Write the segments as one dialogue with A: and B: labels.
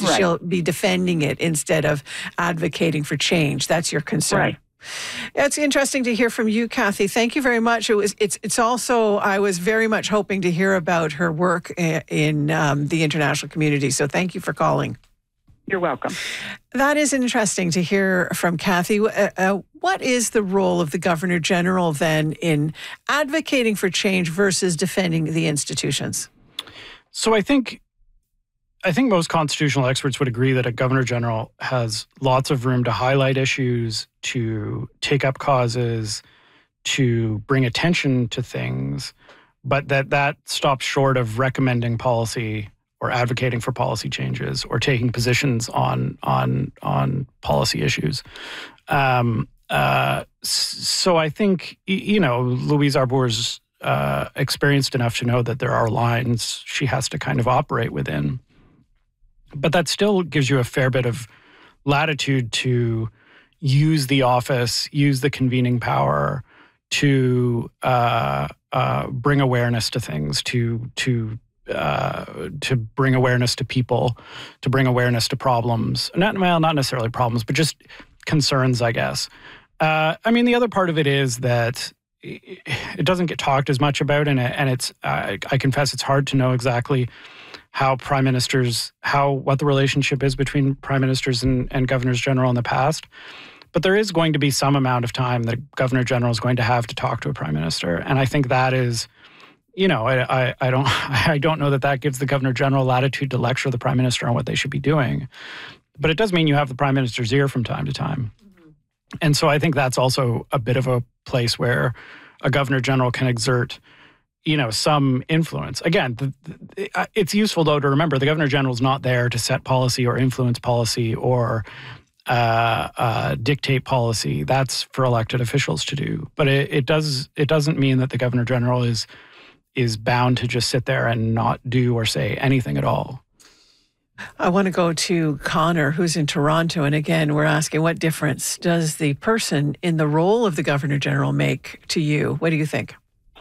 A: she'll be defending it instead of advocating for change. That's your concern.
B: Right.
A: It's interesting to hear from you, Kathy. Thank you very much. It's also, I was very much hoping to hear about her work in the international community. So thank you for calling.
B: You're welcome.
A: That is interesting to hear from Kathy. What is the role of the Governor General then in advocating for change versus defending the institutions?
C: So I think most constitutional experts would agree that a Governor General has lots of room to highlight issues, to take up causes, to bring attention to things, but that stops short of recommending policy or advocating for policy changes or taking positions on policy issues. So I think, Louise Arbour's experienced enough to know that there are lines she has to kind of operate within. But that still gives you a fair bit of latitude to use the office, use the convening power to bring awareness to things, to bring awareness to people, to bring awareness to problems. Not necessarily problems, but just concerns, I guess. The other part of it is that it doesn't get talked as much about, and it's I confess it's hard to know exactly how what the relationship is between prime ministers and governors general in the past. But there is going to be some amount of time that a governor general is going to have to talk to a prime minister. And I think that is, I don't know that gives the governor general latitude to lecture the prime minister on what they should be doing. But it does mean you have the prime minister's ear from time to time. Mm-hmm. And so I think that's also a bit of a place where a governor general can exert some influence. Again, it's useful, though, to remember the Governor General is not there to set policy or influence policy or dictate policy. That's for elected officials to do. But it doesn't mean that the Governor General is bound to just sit there and not do or say anything at all.
A: I want to go to Connor, who's in Toronto. And again, we're asking, what difference does the person in the role of the Governor General make to you? What do you think?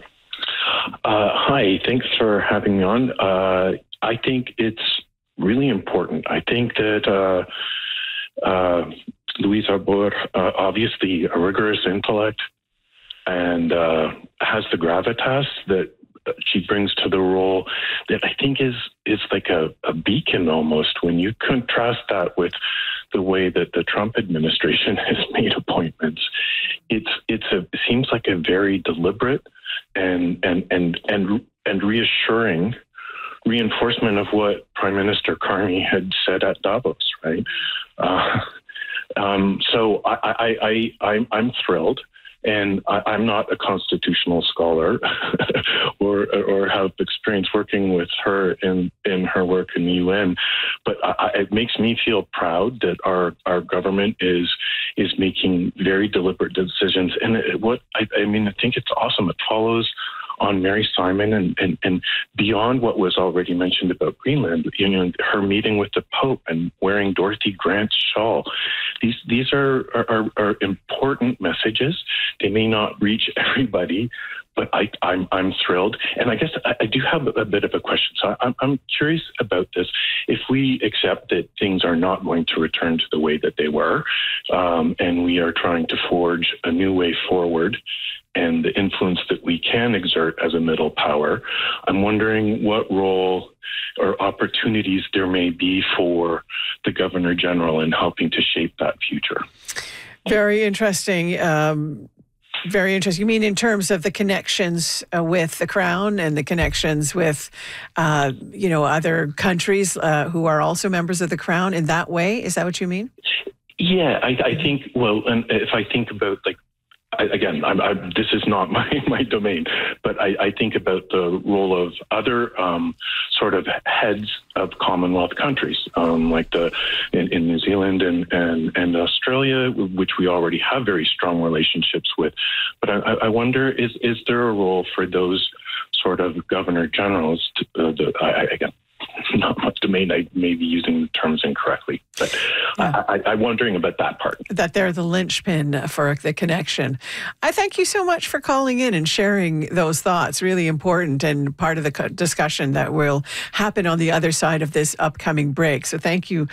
D: Hi, thanks for having me on. I think it's really important. I think that Louise Arbour, obviously a rigorous intellect, and has the gravitas that she brings to the role that I think is like a beacon almost. When you contrast that with the way that the Trump administration has made appointments, it seems like a very deliberate and reassuring reinforcement of what Prime Minister Carney had said at Davos, right? So I'm thrilled, and I'm not a constitutional scholar or have experience working with her in her work in the UN, but it makes me feel proud that our government is making very deliberate decisions. And I think it's awesome. It follows on Mary Simon and beyond what was already mentioned about Greenland, her meeting with the Pope and wearing Dorothy Grant's shawl. These are important messages. They may not reach everybody, but I'm thrilled. And I guess I do have a bit of a question. So I'm curious about this. If we accept that things are not going to return to the way that they were, and we are trying to forge a new way forward, and the influence that we can exert as a middle power, I'm wondering what role or opportunities there may be for the Governor General in helping to shape that future.
A: Very interesting. Very interesting. You mean in terms of the connections with the Crown and the connections with, other countries who are also members of the Crown in that way? Is that what you mean?
D: Yeah, I think, and if I think about this is not my domain, but I think about the role of other sort of heads of Commonwealth countries, like in New Zealand and Australia, which we already have very strong relationships with. But I wonder, is there a role for those sort of governor generals? Again, not much domain. I may be using the terms incorrectly, but I'm wondering about that part.
A: That they're the linchpin for the connection. I thank you so much for calling in and sharing those thoughts. Really important and part of the discussion that will happen on the other side of this upcoming break. So thank you